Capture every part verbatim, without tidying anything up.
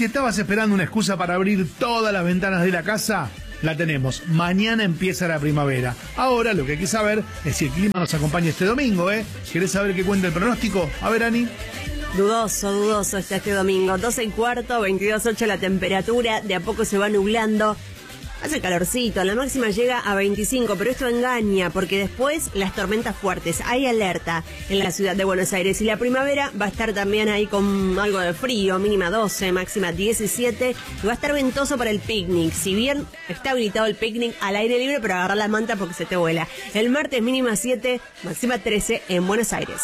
Si estabas esperando una excusa para abrir todas las ventanas de la casa, la tenemos. Mañana empieza la primavera. Ahora lo que hay que saber es si el clima nos acompaña este domingo, ¿eh? ¿Querés saber qué cuenta el pronóstico? A ver, Ani. Dudoso, dudoso está este domingo. doce y cuarto, veintidós punto ocho la temperatura. De a poco se va nublando. Hace calorcito, la máxima llega a veinticinco, pero esto engaña porque después las tormentas fuertes, hay alerta en la ciudad de Buenos Aires y la primavera va a estar también ahí con algo de frío, mínima doce, máxima diecisiete y va a estar ventoso para el picnic, si bien está habilitado el picnic al aire libre, pero agarrar la manta porque se te vuela. El martes mínima siete, máxima trece en Buenos Aires.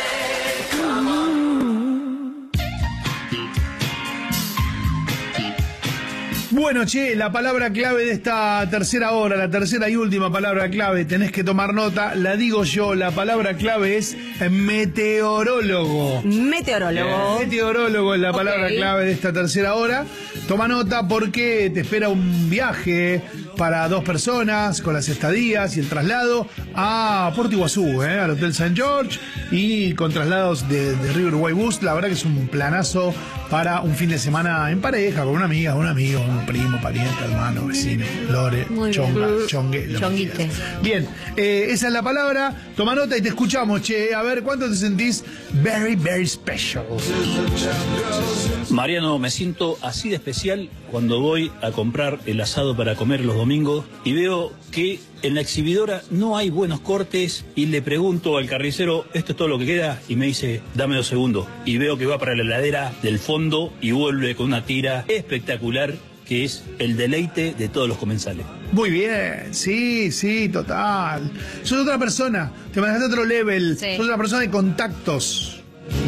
Bueno, che, la palabra clave de esta tercera hora, la tercera y última palabra clave, tenés que tomar nota, la digo yo, la palabra clave es meteorólogo. Meteorólogo. Eh, meteorólogo es la palabra Okay. clave de esta tercera hora. Toma nota porque te espera un viaje para dos personas con las estadías y el traslado a Puerto Iguazú, eh, al Hotel Saint George y con traslados de, de Río Uruguay Bus. La verdad que es un planazo para un fin de semana en pareja, con una amiga, un amigo, un primo, pariente, hermano, vecino, Lore, Muy chonga, bien. chongue, lo que Chonguite. quieras. Bien, eh, esa es la palabra. Toma nota y te escuchamos, che. A ver, ¿cuánto te sentís? Very, very special. Mariano, me siento así de especial cuando voy a comprar el asado para comer los domingos y veo que en la exhibidora no hay buenos cortes y le pregunto al carnicero, ¿esto es todo lo que queda? Y me dice, dame dos segundos. Y veo que va para la heladera del fondo y vuelve con una tira espectacular que es el deleite de todos los comensales. Muy bien, sí, sí, total. Sos otra persona, te manejaste a otro level, Sí. sos otra persona de contactos.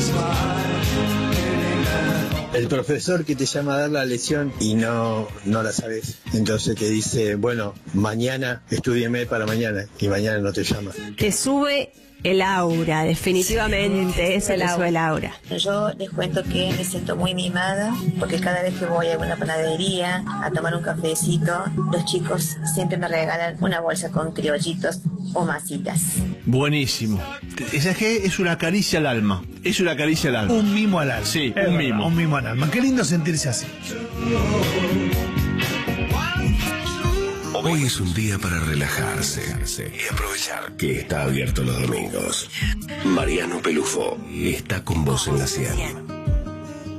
El profesor que te llama a dar la lección y no, no la sabes. Entonces te dice, bueno, mañana estúdieme para mañana y mañana no te llama. Te sube el aura, definitivamente, eso le sube el aura. Yo les cuento que me siento muy mimada porque cada vez que voy a una panadería a tomar un cafecito, los chicos siempre me regalan una bolsa con criollitos o masitas. Buenísimo. Esa que es una caricia al alma. Es una caricia al alma. Un mimo al alma. Sí, Es un verdad, mimo. Un mimo al alma. Qué lindo sentirse así. Hoy es un día para relajarse y aprovechar que está abierto los domingos. Mariano Pelufo está con vos en la cien.